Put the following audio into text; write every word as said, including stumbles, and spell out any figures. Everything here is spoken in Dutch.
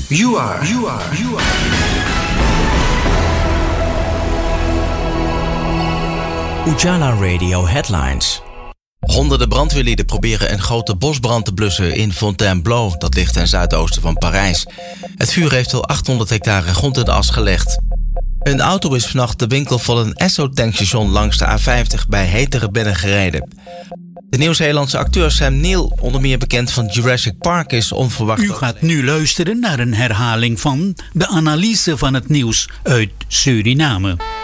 You are, you are, you are. Ujala Radio Headlines. Honderden brandweerlieden proberen een grote bosbrand te blussen in Fontainebleau, dat ligt ten zuidoosten van Parijs. Het vuur heeft al achthonderd hectare grond in de as gelegd. Een auto is vannacht de winkel van een Esso-tankstation langs de A vijftig bij Heteren binnengereden. De Nieuw-Zeelandse acteur Sam Neill, onder meer bekend van Jurassic Park, is onverwacht... U gaat nu luisteren naar een herhaling van de analyse van het nieuws uit Suriname.